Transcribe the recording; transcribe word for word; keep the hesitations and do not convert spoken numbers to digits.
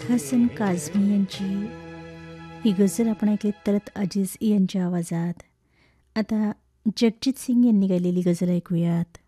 हसन काझमी यांची ही गझल आपण ऐकलीत तरत अजीज यांच्या आवाजात. आता जगजीत सिंग यांनी गायलेली गझल ऐकूयात.